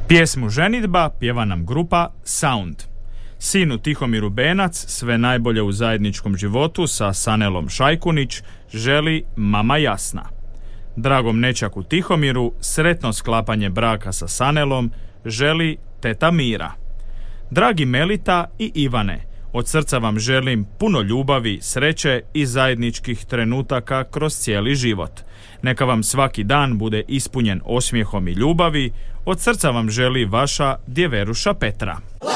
Pjesmu Ženidba pjeva nam grupa Sound. Sinu Tihomiru Benac sve najbolje u zajedničkom životu sa Sanelom Šajkunić želi mama Jasna. Dragom nećaku Tihomiru sretno sklapanje braka sa Sanelom želi teta Mira. Dragi Melita i Ivane, od srca vam želim puno ljubavi, sreće i zajedničkih trenutaka kroz cijeli život. Neka vam svaki dan bude ispunjen osmijehom i ljubavi. Od srca vam želi vaša djeveruša Petra.